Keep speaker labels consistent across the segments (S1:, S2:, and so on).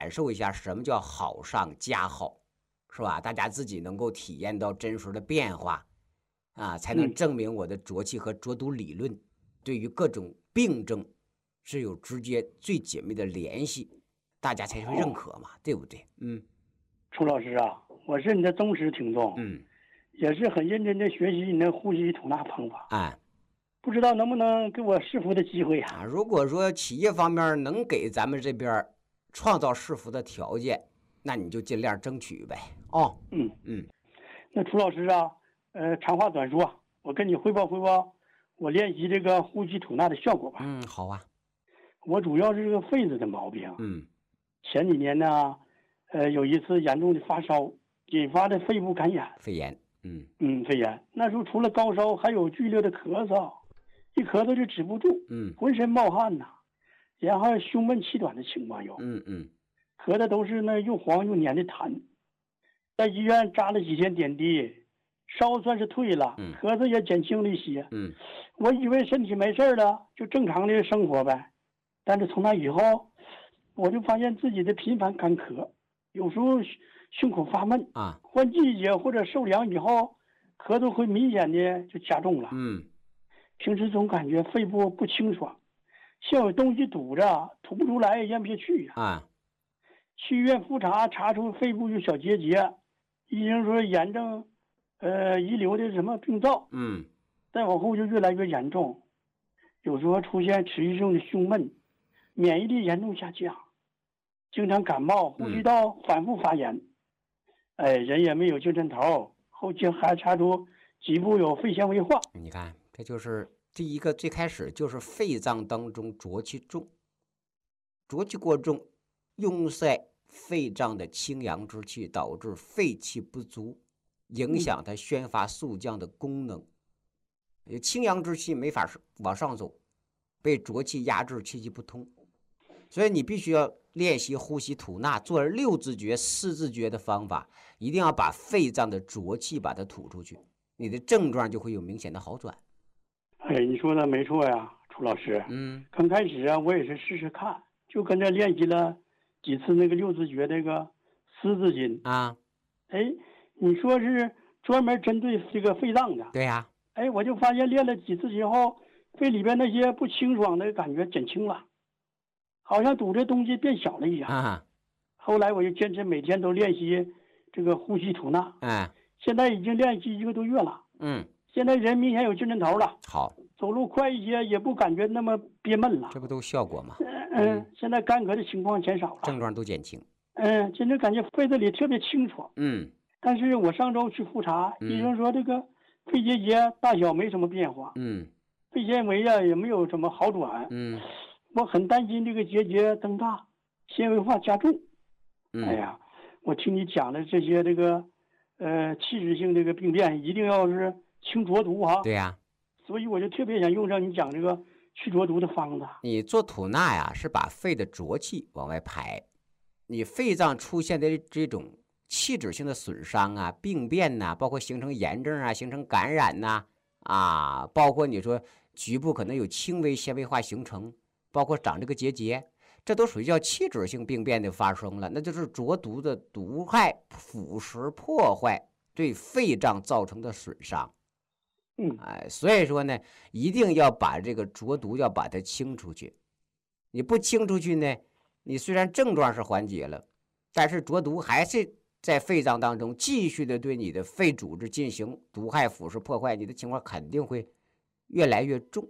S1: 受一下什么叫好上加好，是吧？大家自己能够体验到真实的变化啊，才能证明我的浊气和浊毒理论对于各种病症是有直接最紧密的联系，大家才会认可嘛，对不对？
S2: 楚老师啊，我是你的忠实听众，也是很认真的学习你的呼吸吐纳方法。不知道能不能给我试服的机会啊？
S1: 如果说企业方面能给咱们这边创造试服的条件，那你就尽量争取呗。
S2: 那楚老师啊，长话短说，我跟你汇报汇报我练习这个呼吸吐纳的效果吧。
S1: 好啊。
S2: 我主要是这个肺子的毛病。前几年呢，有一次严重的发烧，引发的肺部感染，
S1: 肺炎。
S2: 肺炎。那时候除了高烧，还有剧烈的咳嗽，一咳嗽就止不住，浑身冒汗呐，然后胸闷气短的情况有。咳的都是那又黄又黏的痰。在医院扎了几天点滴，烧算是退了，咳嗽也减轻了一些。我以为身体没事了，就正常的生活呗。但是从那以后，我就发现自己的频繁干咳，有时候胸口发闷换季节或者受凉以后，咳嗽会明显的就加重了。平时总感觉肺部不清爽，像有东西堵着，吐不出来也咽不下去去医院复查，查出肺部有小结节，医生说炎症遗留的什么病灶。再往后就越来越严重，有时候出现持续性的胸闷，免疫力严重下降，经常感冒，呼吸道反复发炎。人也没有精神头，后期还查出脊部有肺纤维化。
S1: 你看，这就是第一个，最开始就是肺脏当中浊气重，浊气过重，壅塞肺脏的清阳之气，导致肺气不足，影响它宣发肃降的功能。清阳之气没法往上走，被浊气压制，气机不通。所以你必须要练习呼吸吐纳，做6字诀、4字诀的方法，一定要把肺脏的浊气把它吐出去，你的症状就会有明显的好转。
S2: 你说的没错呀，楚老师。刚开始啊，我也是试试看，就跟着练习了几次那个6字诀那个4字经你说是专门针对这个肺脏的？
S1: 对呀。
S2: 我就发现练了几次之后，肺里边那些不清爽的感觉减轻了，好像堵着东西变小了一样。后来我就坚持每天都练习这个呼吸吐纳。现在已经练习1个多月了。现在人明显有精神头了。
S1: 好，
S2: 走路快一些，也不感觉那么憋闷了。
S1: 这不都效果吗？
S2: 现在干咳的情况减少了，
S1: 症状都减轻。
S2: 现在感觉肺子里特别清爽。但是我上周去复查，医生说这个肺结节大小没什么变化。肺纤维也没有什么好转。我很担心这个结节增大，纤维化加重。我听你讲的这些这个器质性这个病变，一定要是清浊毒哈。
S1: 对呀。
S2: 所以我就特别想用上你讲这个去浊毒的方子。
S1: 你做吐纳呀，是把肺的浊气往外排。你肺脏出现的这种器质性的损伤啊、病变呐，包括形成炎症啊、形成感染呐包括你说局部可能有轻微纤维化形成，包括长这个结节，这都属于叫器质性病变的发生了，那就是浊毒的毒害腐蚀破坏对肺脏造成的损伤。所以说呢，一定要把这个浊毒要把它清出去。你不清出去呢，你虽然症状是缓解了，但是浊毒还是在肺脏当中继续的对你的肺组织进行毒害腐蚀破坏，你的情况肯定会越来越重。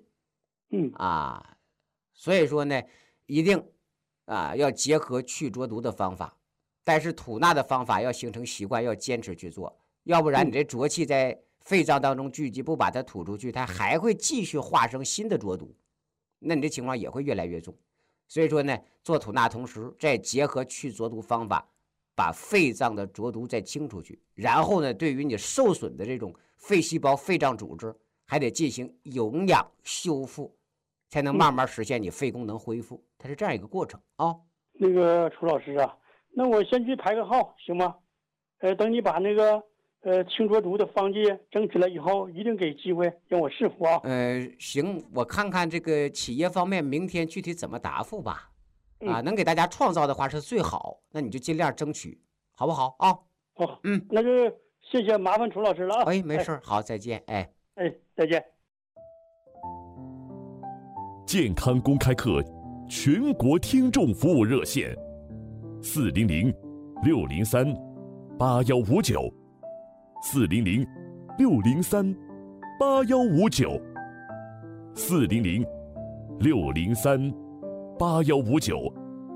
S1: 所以说呢，一定要结合去浊毒的方法，但是吐纳的方法要形成习惯，要坚持去做，要不然你这浊气在肺脏当中聚集，不把它吐出去，它还会继续化生新的浊毒，那你这情况也会越来越重。所以说呢，做吐纳同时再结合去浊毒方法，把肺脏的浊毒再清出去，然后呢，对于你受损的这种肺细胞、肺脏组织，还得进行营养修复，才能慢慢实现你肺功能恢复。它是这样一个过程
S2: 那个楚老师啊，那我先去排个号行吗？等你把那个清浊毒的方剂争取了以后，一定给机会让我试服
S1: 行，我看看这个企业方面明天具体怎么答复吧。 啊，能给大家创造的话是最好，那你就尽量争取，好不好啊？
S2: 好，那就谢谢麻烦楚老师了啊。
S1: 哎，没事，好，再见，哎，
S2: 再见。
S3: 健康公开课全国听众服务热线400-603-8159，400-603-8159。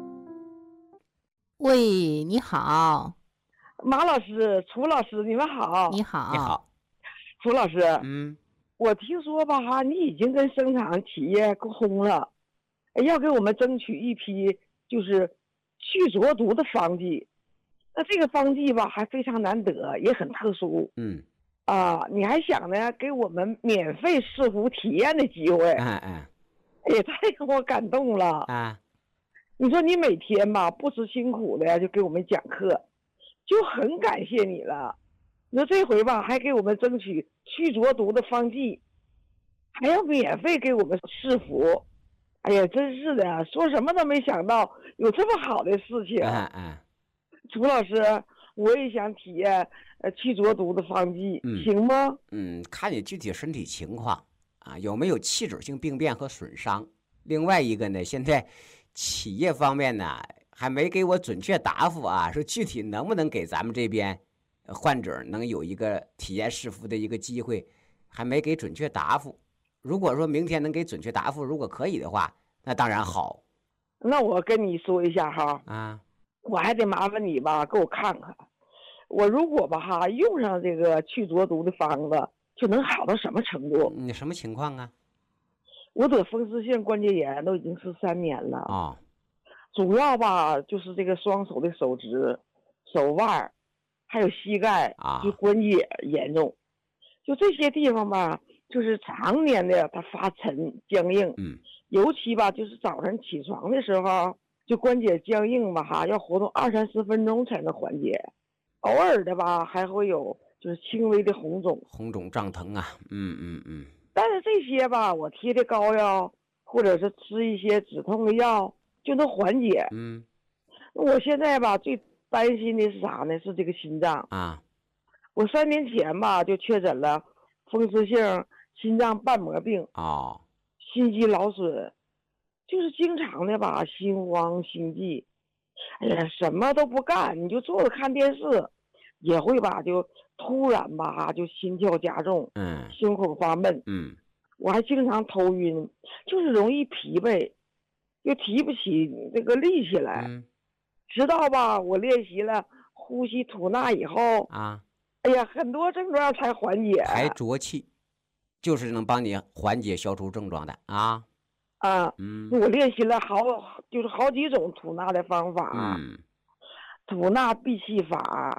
S4: 喂，你好，
S5: 马老师、楚老师，你们好。
S4: 你好，
S1: 你好，
S5: 楚老师，我听说吧你已经跟生产企业沟通了，要给我们争取一批就是去浊毒的方剂。那这个方剂吧还非常难得，也很特殊。你还想呢给我们免费试服体验的机会。也太给我感动了
S1: 啊！
S5: 你说你每天吧不辞辛苦的就给我们讲课，就很感谢你了。你说这回吧还给我们争取去浊毒的方剂，还要免费给我们试服。哎呀，真是的，说什么都没想到有这么好的事情。楚老师，我也想体验去浊毒的方剂，行吗？
S1: 看你具体身体情况啊，有没有器质性病变和损伤。另外一个呢，现在企业方面呢还没给我准确答复啊，说具体能不能给咱们这边患者能有一个体验试服的一个机会，还没给准确答复。如果说明天能给准确答复，如果可以的话，那当然好。
S5: 那我跟你说一下哈，我还得麻烦你吧，给我看看，我如果吧用上这个去浊毒的方子，就能好到什么程度？
S1: 你什么情况啊？
S5: 我得风湿性关节炎都已经是3年了
S1: 啊，
S5: 主要吧就是这个双手的手指、手腕，还有膝盖就关节严重，就这些地方吧，就是常年的它发沉僵硬。尤其吧就是早晨起床的时候，就关节僵硬吧要活动20-30分钟才能缓解，偶尔的吧还会有就是轻微的红肿
S1: 胀疼啊。
S5: 但是这些吧我贴的膏药或者是吃一些止痛的药就能缓解。我现在吧最担心的是啥呢？是这个心脏
S1: 啊。
S5: 我3年前吧就确诊了风湿性心脏瓣膜病心肌劳损，就是经常的吧心慌心悸，哎呀什么都不干，你就坐着看电视，也会吧就突然吧就心跳加重，胸口发闷，我还经常头晕，就是容易疲惫，又提不起这个力气来。直到吧我练习了呼吸吐纳以后哎呀很多症状才缓解。
S1: 排浊气就是能帮你缓解消除症状的
S5: 我练习了好几种吐纳的方法，吐纳闭气法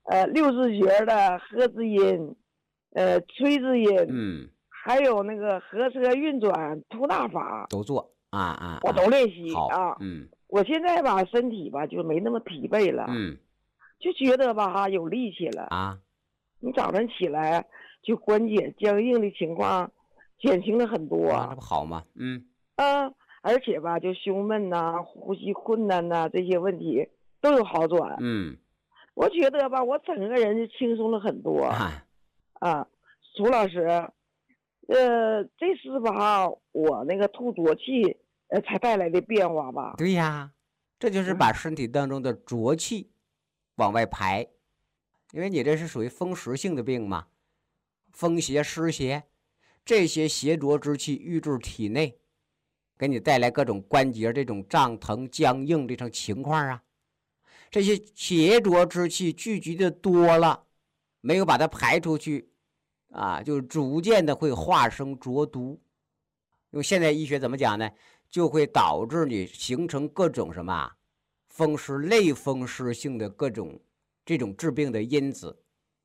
S5: ，6字诀的喝字音，吹字音，还有那个合车运转吐纳法
S1: 都做
S5: 我都练习我现在吧身体吧就没那么疲惫了，就觉得吧有力气了你早晨起来就关节僵硬的情况减轻了很多
S1: 那不好吗？
S5: 而且吧就胸闷呼吸困难这些问题都有好转。我觉得吧我整个人就轻松了很多楚老师，这是吧我那个吐浊气才带来的变化吧？
S1: 对呀，这就是把身体当中的浊气往外排，因为你这是属于风湿性的病嘛，风邪湿邪，这些邪浊之气郁滞体内，给你带来各种关节这种胀疼僵硬这种情况这些邪浊之气聚集的多了，没有把它排出去就逐渐的会化生浊毒。用现代医学怎么讲呢？就会导致你形成各种什么风湿类风湿性的各种这种致病的因子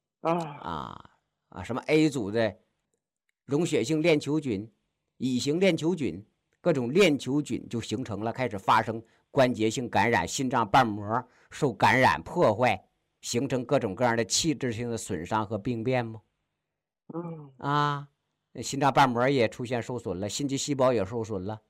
S1: 什么 A 组的溶血性链球菌、乙型链球菌，各种链球菌就形成了，开始发生关节性感染，心脏瓣膜受感染破坏，形成各种各样的器质性的损伤和病变吗？心脏瓣膜也出现受损了，心肌细胞也受损了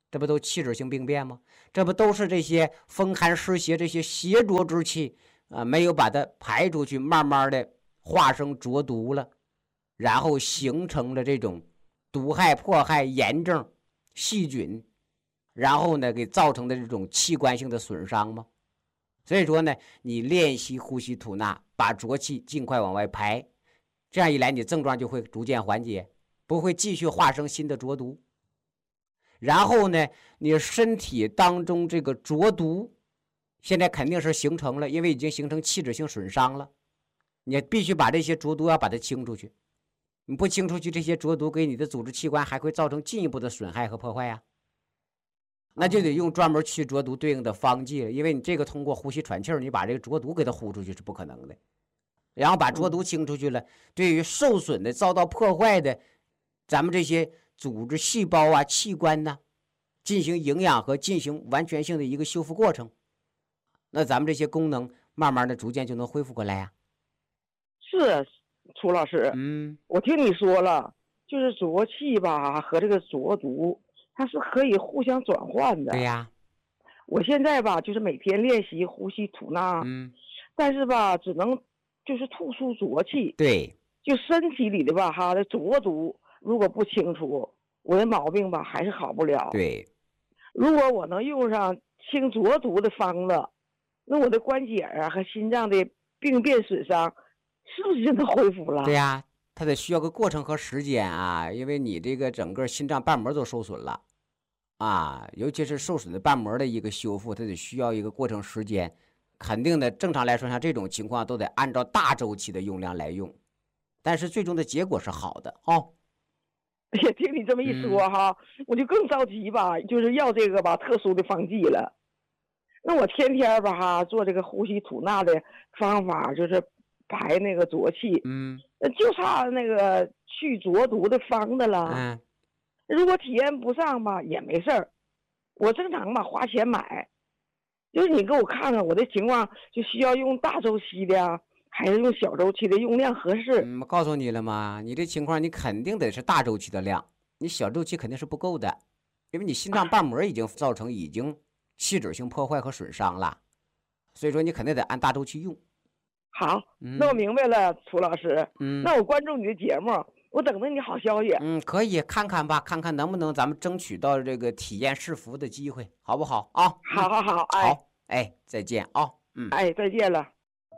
S1: 这不都气质性病变吗？这不都是这些风寒湿邪这些邪浊之气啊，没有把它排出去，慢慢的化生浊毒了，然后形成了这种毒害、迫害、炎症、细菌，然后呢给造成的这种器官性的损伤吗？所以说呢，你练习呼吸吐纳，把浊气尽快往外排，这样一来，你症状就会逐渐缓解，不会继续化生新的浊毒。然后呢，你身体当中这个浊毒现在肯定是形成了，因为已经形成器质性损伤了，你必须把这些浊毒要把它清出去。你不清出去，这些浊毒给你的组织器官还会造成进一步的损害和破坏呀。那就得用专门去浊毒对应的方剂了，因为你这个通过呼吸喘气儿，你把这个浊毒给它呼出去是不可能的。然后把浊毒清出去了，对于受损的、遭到破坏的咱们这些组织细胞啊、器官呐，进行营养和进行完全性的一个修复过程，那咱们这些功能慢慢的逐渐就能恢复过来呀。
S5: 是，楚老师，我听你说了，就是浊气吧和这个浊毒，它是可以互相转换的。
S1: 对呀，
S5: 我现在吧就是每天练习呼吸吐纳，但是吧只能就是吐出浊气。
S1: 对，
S5: 就身体里的吧哈的浊毒，如果不清除，我的毛病吧还是好不了。
S1: 对，
S5: 如果我能用上清浊毒的方子，那我的关节啊和心脏的病变损伤是不是就能恢复了？
S1: 对呀，它得需要个过程和时间啊，因为你这个整个心脏瓣膜都受损了啊，尤其是受损的瓣膜的一个修复，它得需要一个过程时间。肯定的，正常来说，像这种情况都得按照大周期的用量来用，但是最终的结果是好的哦。
S5: 也听你这么一说哈，我就更着急吧，就是要这个吧特殊的方剂了。那我天天吧哈做这个呼吸吐纳的方法，就是排那个浊气，就差那个去浊毒的方子了。如果体验不上吧也没事儿，我正常吧花钱买。就是你给我看看我的情况，就需要用大周期的还是用小周期的，用量合适。
S1: 我告诉你了吗？你这情况你肯定得是大周期的量，你小周期肯定是不够的，因为你心脏瓣膜已经造成已经器质性破坏和损伤了，所以说你肯定得按大周期用。
S5: 好，那我明白了，楚老师。那我关注你的节目，我等着你好消息。
S1: 可以看看吧，看看能不能咱们争取到这个体验试服的机会，好不好啊？
S5: 好，
S1: 好，哎，再见啊。
S5: 哎，再见了。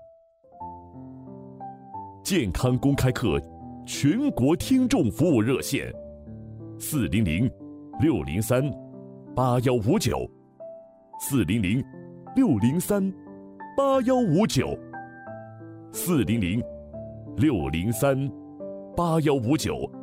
S3: 健康公开课全国听众服务热线400-603-8159，400-603-8159。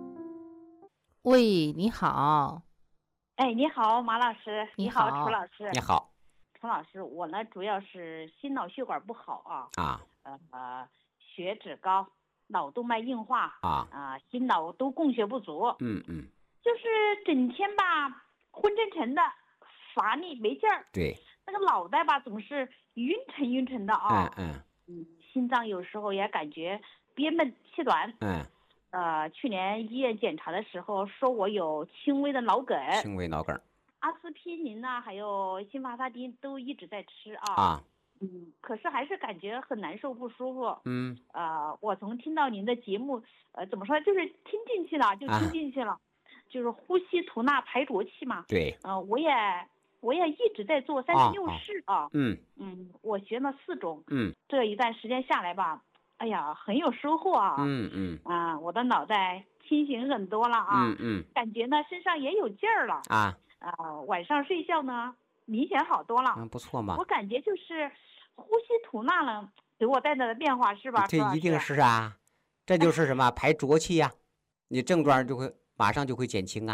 S4: 喂，你好。
S6: 哎，你好，马老师。
S4: 你好，
S6: 楚老师。
S1: 你好，
S6: 楚老师，我呢主要是心脑血管不好血脂高，脑动脉硬化心脑都供血不足。就是整天吧昏沉沉的，乏力没劲儿。
S1: 对，
S6: 那个脑袋吧总是晕沉的啊。心脏有时候也感觉憋闷气短。去年医院检查的时候说我有轻微的脑梗。
S1: 轻微脑梗。
S6: 阿司匹林呐，还有辛伐沙丁都一直在吃可是还是感觉很难受不舒服。我从听到您的节目，怎么说，就是听进去了，就是呼吸吐纳排浊气嘛。
S1: 对。
S6: 我也一直在做36式我学了4种。这一段时间下来吧，哎呀，很有收获啊。我的脑袋清醒很多了感觉呢身上也有劲儿了晚上睡觉呢明显好多了。
S1: 不错嘛。
S6: 我感觉就是呼吸吐纳了给我带来的变化，是吧？
S1: 这一定是啊，这就是什么排浊气呀，你症状就会马上就会减轻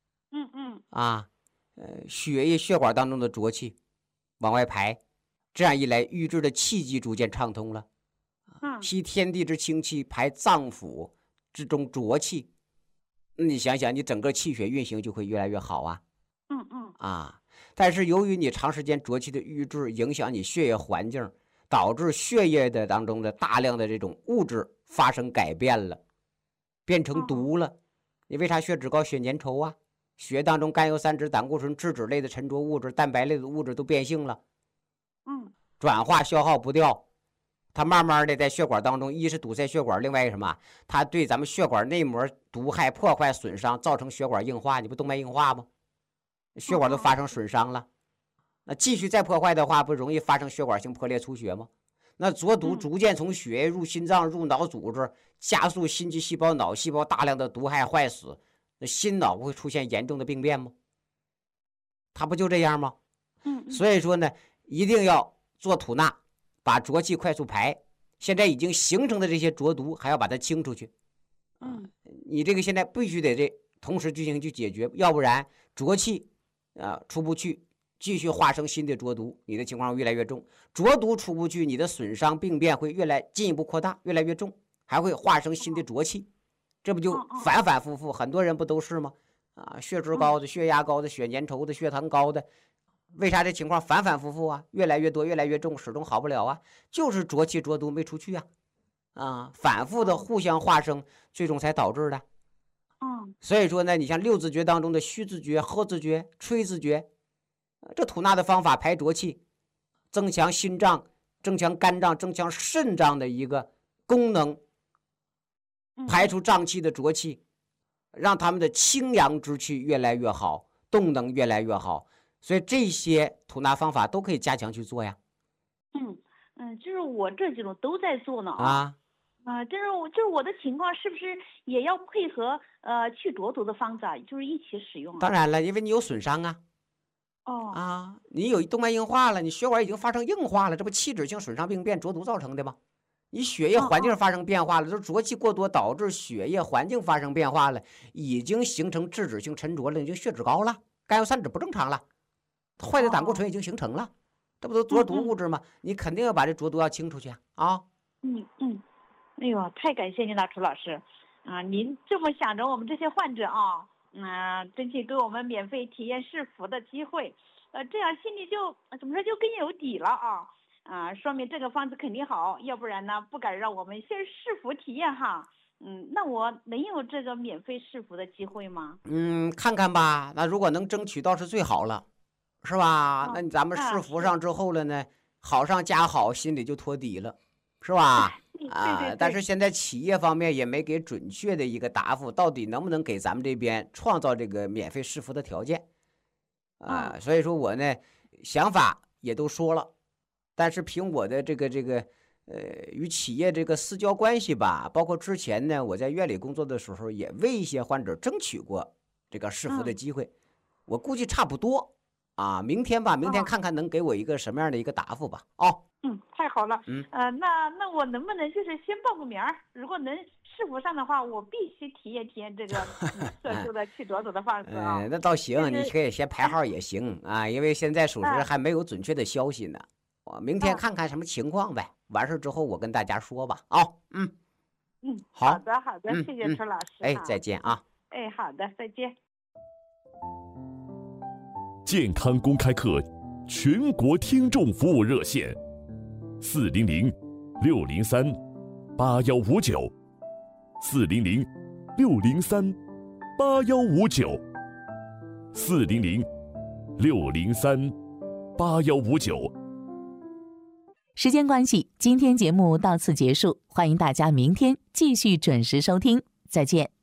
S1: 血液血管当中的浊气往外排，这样一来预制的气机逐渐畅通了。吸天地之清气，排脏腑之中浊气，你想想你整个气血运行就会越来越好但是由于你长时间浊气的预制影响你血液环境，导致血液的当中的大量的这种物质发生改变了，变成毒了。你为啥血脂高血粘稠血当中甘油三酯、胆固醇、脂质类的沉着物质、蛋白类的物质都变性了，转化消耗不掉，它慢慢的在血管当中，一是堵塞血管，另外一个什么？它对咱们血管内膜毒害、破坏、损伤，造成血管硬化，你不动脉硬化吗？血管都发生损伤了，那继续再破坏的话，不容易发生血管性破裂出血吗？那浊毒逐渐从血液入心脏、入脑组织，加速心肌细胞、脑细胞大量的毒害坏死，那心脑不会出现严重的病变吗？它不就这样吗？所以说呢，一定要做吐纳，把浊气快速排。现在已经形成的这些浊毒，还要把它清出去。你这个现在必须得这同时进行去解决，要不然浊气出不去，继续化生新的浊毒，你的情况越来越重。浊毒出不去，你的损伤病变会进一步扩大，越来越重，还会化生新的浊气，这不就反反复复？很多人不都是吗？血脂高的、血压高的、血粘稠的、血糖高的，为啥这情况反反复复啊？越来越多，越来越重，始终好不了啊！就是浊气浊毒没出去啊！反复的互相化生，最终才导致的。所以说呢，你像六字诀当中的虚字诀、合字诀、吹字诀，这吐纳的方法排浊气，增强心脏、增强肝脏、增强肾脏的一个功能，排出脏器的浊气，让他们的清阳之气越来越好，动能越来越好。所以这些吐纳方法都可以加强去做呀。
S6: 就是我这几种都在做呢就是我的情况是不是也要配合去浊毒的方子就是一起使用
S1: 当然了，因为你有损伤你有动脉硬化了，你血管已经发生硬化了，这不器质性损伤病变浊毒造成的吗？你血液环境发生变化了，就是浊气过多导致血液环境发生变化了，已经形成质子性沉着了，已经血脂高了，甘油三酯不正常了，坏的胆固醇已经形成了，这不都浊毒物质吗？你肯定要把这浊毒要清出去
S6: 哎呦，太感谢您了，楚老师您这么想着我们这些患者争取给我们免费体验试服的机会，这样心里就怎么说就更有底了说明这个方子肯定好，要不然呢不敢让我们先试服体验那我能有这个免费试服的机会吗？
S1: 看看吧，那如果能争取到是最好了，是吧？那咱们试服上之后了呢，好上加好，心里就托底了，是吧？
S6: 对。
S1: 但是现在企业方面也没给准确的一个答复，到底能不能给咱们这边创造这个免费试服的条件所以说我呢想法也都说了，但是凭我的这个与企业这个私交关系吧，包括之前呢我在院里工作的时候也为一些患者争取过这个试服的机会，我估计差不多明天看看能给我一个什么样的一个答复吧
S6: 太好了那我能不能就是先报个名儿，如果能试服上的话，我必须体验这个特殊的去浊毒的方式
S1: 那倒行，你可以先排号也行因为现在属实还没有准确的消息呢，我明天看看什么情况呗，完事之后我跟大家说吧
S6: 好的，谢谢楚老师
S1: 再见
S6: 好的，再见。
S3: 健康公开课全国听众服务热线 400-603-8159，400-603-8159。
S4: 时间关系，今天节目到此结束，欢迎大家明天继续准时收听，再见。